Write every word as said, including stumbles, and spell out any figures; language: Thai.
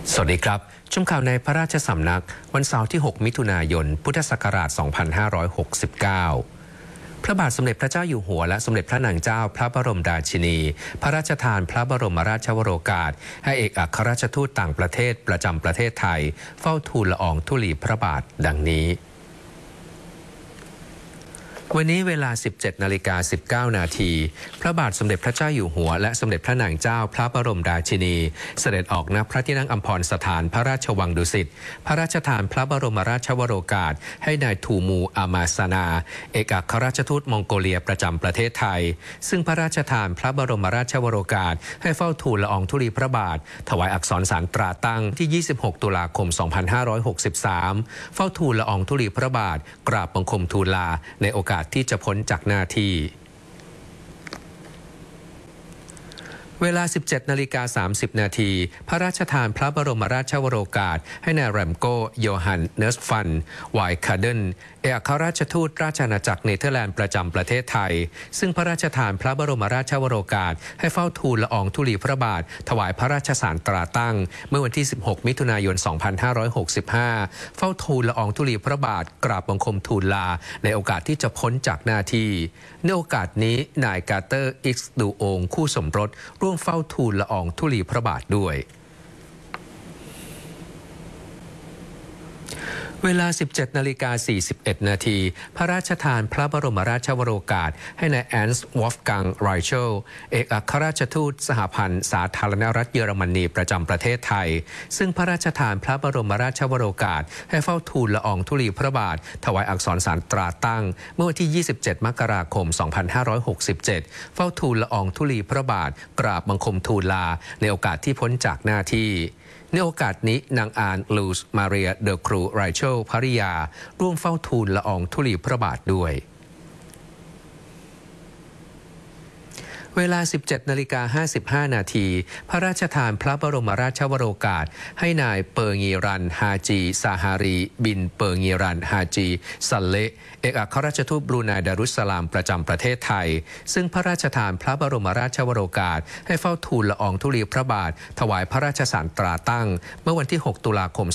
สวัสดีครับชมข่าวในพระราชสำนักวันเสาร์ที่ หก มิถุนายน พุทธศักราช สองพันห้าร้อยหกสิบเก้า พระบาทสมเด็จพระเจ้าอยู่หัวและสมเด็จพระนางเจ้าพระบรมราชินี พระราชทานพระบรมราชวโรกาสให้เอกอัครราชทูตต่างประเทศประจำประเทศไทยเฝ้าทูลละอองธุลีพระบาทดังนี้วันนี้เวลา สิบเจ็ดนาฬิกาสิบเก้านาทีพระบาทสมเด็จพระเจ้าอยู่หัวและสมเด็จพระนางเจ้าพระบรมราชินีเสด็จออกณพระที่นั่งอัมพรสถานพระราชวังดุสิตพระราชทานพระบรมราชวโรกาสให้นายทูมูอามาสนาเอกอัครราชทูตมองโกเลียประจำประเทศไทยซึ่งพระราชทานพระบรมราชวโรกาสให้เฝ้าทูลละอองธุลีพระบาทถวายอักษรสารตราตั้งที่ยี่สิบหกตุลาคมสองพันห้าร้อยหกสิบสามเฝ้าทูลละอองธุลีพระบาทกราบบังคมทูลลาในโอกาสที่จะพ้นจากหน้าที่เวลา สิบเจ็ดนาฬิกาสามสิบนาทีพระราชทานพระบรมราชวโรกาสให้นายแรมโกโยฮันเนสฟันไวคาเดนเอกอัครราชทูตราชอาณาจักรเนเธอร์แลนด์ประจำประเทศไทยซึ่งพระราชทานพระบรมราชวโรกาสให้เฝ้าทูลละอองธุลีพระบาทถวายพระราชสารตราตั้งเมื่อวันที่ สิบหก มิถุนายน สองพันห้าร้อยหกสิบห้าเฝ้าทูลละอองธุลีพระบาทกราบบังคมทูลลาในโอกาสที่จะพ้นจากหน้าที่ในโอกาสนี้นายกาเตอร์อิกซ์ดูโองคู่สมรสร่วมเฝ้าทูลละอองธุลีพระบาทด้วยเวลา สิบเจ็ดนาฬิกาสี่สิบเอ็ดนาทีพระราชทานพระบรมราชวโรกาสให้นายแอนส์วอล์ฟกังไรเชลเอกอัครราชทูตสหพันธ์สาธารณรัฐเยอรมนีประจำประเทศไทยซึ่งพระราชทานพระบรมราชวโรกาสให้เฝ้าทูลละอองธุลีพระบาทถวายอักษรสารตราตั้งเมื่อวันที่ ยี่สิบเจ็ด มกราคม สองพันห้าร้อยหกสิบเจ็ดเฝ้าทูลละอองธุลีพระบาทกราบบังคมทูลลาในโอกาสที่พ้นจากหน้าที่ในโอกาสนี้นางอานลูสมาเรียเดอครูไรเชลภริยาร่วมเฝ้าทูลละอองธุลีพระบาทด้วยเวลา สิบเจ็ดนาฬิกาห้าสิบห้านาทีพระราชทานพระบรมราชวโรกาสให้นายเปอร์งีรันฮาจีซาฮารีบินเปอร์งีรันฮาจีซัลเลเอกอัครราชทูตบรูไนดารุสสลามประจำประเทศไทยซึ่งพระราชทานพระบรมราชวโรกาสให้เฝ้าทูลละอองธุลีพระบาทถวายพระราชสารตราตั้งเมื่อวันที่ หก ตุลาคม